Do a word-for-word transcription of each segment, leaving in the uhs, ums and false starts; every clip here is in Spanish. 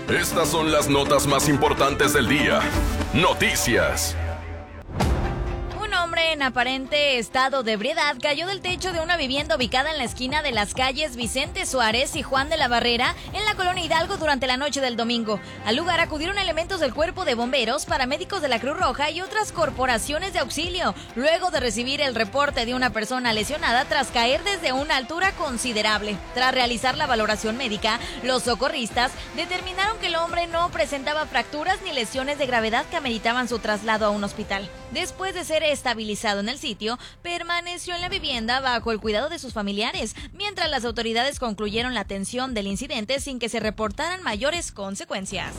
Estas son las notas más importantes del día. Noticias. Un hombre en aparente estado de ebriedad cayó del techo de una vivienda ubicada en la esquina de las calles Vicente Suárez y Juan de la Barrera en la colonia Hidalgo durante la noche del domingo. Al lugar acudieron elementos del Cuerpo de Bomberos, paramédicos de la Cruz Roja y otras corporaciones de auxilio, luego de recibir el reporte de una persona lesionada tras caer desde una altura considerable. Tras realizar la valoración médica, los socorristas determinaron que el hombre no presentaba fracturas ni lesiones de gravedad que ameritaban su traslado a un hospital. Después de ser estabilizado en el sitio, permaneció en la vivienda bajo el cuidado de sus familiares, mientras las autoridades concluyeron la atención del incidente sin que se reportaran mayores consecuencias.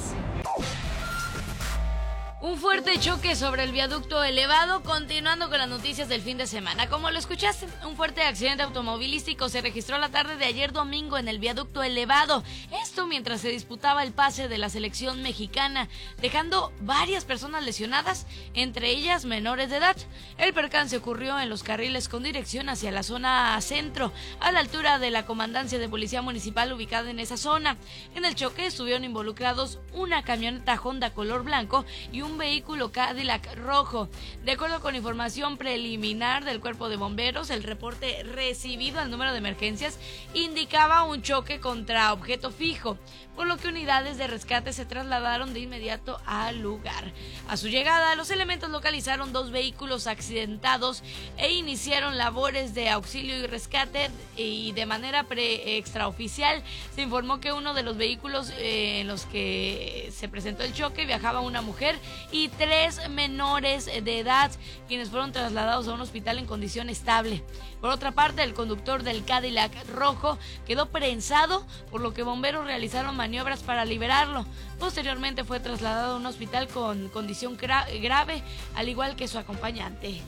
Un fuerte choque sobre el viaducto elevado, continuando con las noticias del fin de semana. Como lo escuchaste, un fuerte accidente automovilístico se registró la tarde de ayer domingo en el viaducto elevado. Esto mientras se disputaba el pase de la selección mexicana, dejando varias personas lesionadas, entre ellas menores de edad. El percance ocurrió en los carriles con dirección hacia la zona centro, a la altura de la comandancia de policía municipal ubicada en esa zona. En el choque estuvieron involucrados una camioneta Honda color blanco y un un vehículo Cadillac rojo. De acuerdo con información preliminar del Cuerpo de Bomberos, el reporte recibido al número de emergencias indicaba un choque contra objeto fijo, por lo que unidades de rescate se trasladaron de inmediato al lugar. A su llegada, los elementos localizaron dos vehículos accidentados e iniciaron labores de auxilio y rescate, y de manera pre extraoficial se informó que uno de los vehículos eh, en los que se presentó el choque viajaba una mujer y tres menores de edad, quienes fueron trasladados a un hospital en condición estable. Por otra parte, el conductor del Cadillac rojo quedó prensado, por lo que bomberos realizaron maniobras para liberarlo. Posteriormente fue trasladado a un hospital con condición gra- grave, al igual que su acompañante.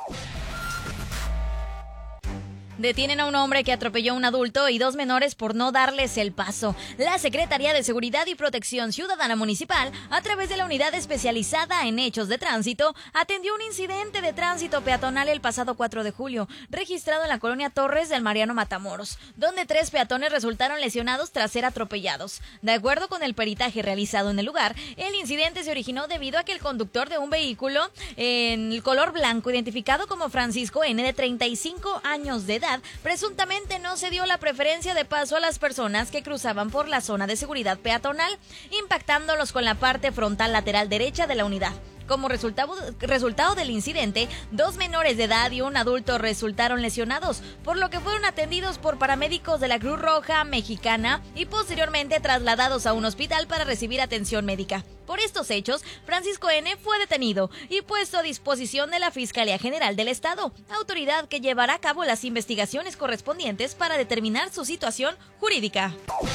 Detienen a un hombre que atropelló a un adulto y dos menores por no darles el paso. La Secretaría de Seguridad y Protección Ciudadana Municipal, a través de la Unidad Especializada en Hechos de Tránsito, atendió un incidente de tránsito peatonal el pasado cuatro de julio, registrado en la colonia Torres del Mariano Matamoros, donde tres peatones resultaron lesionados tras ser atropellados. De acuerdo con el peritaje realizado en el lugar, el incidente se originó debido a que el conductor de un vehículo en el color blanco, identificado como Francisco N., de treinta y cinco años de edad, presuntamente no se dio la preferencia de paso a las personas que cruzaban por la zona de seguridad peatonal, impactándolos con la parte frontal lateral derecha de la unidad. Como resultado, resultado del incidente, dos menores de edad y un adulto resultaron lesionados, por lo que fueron atendidos por paramédicos de la Cruz Roja Mexicana y posteriormente trasladados a un hospital para recibir atención médica. Por estos hechos, Francisco N. fue detenido y puesto a disposición de la Fiscalía General del Estado, autoridad que llevará a cabo las investigaciones correspondientes para determinar su situación jurídica.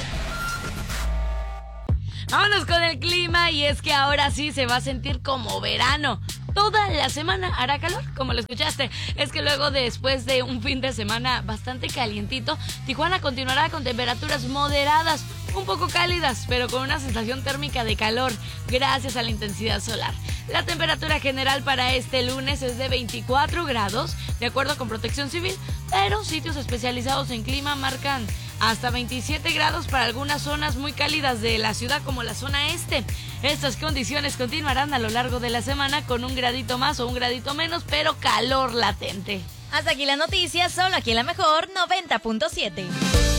Vámonos con el clima, y es que ahora sí se va a sentir como verano. Toda la semana hará calor, como lo escuchaste. Es que luego, después de un fin de semana bastante calientito, Tijuana continuará con temperaturas moderadas, un poco cálidas, pero con una sensación térmica de calor gracias a la intensidad solar. La temperatura general para este lunes es de veinticuatro grados, de acuerdo con Protección Civil, pero sitios especializados en clima marcan hasta veintisiete grados para algunas zonas muy cálidas de la ciudad, como la zona este. Estas condiciones continuarán a lo largo de la semana con un gradito más o un gradito menos, pero calor latente. Hasta aquí la noticia, solo aquí en La Mejor noventa punto siete.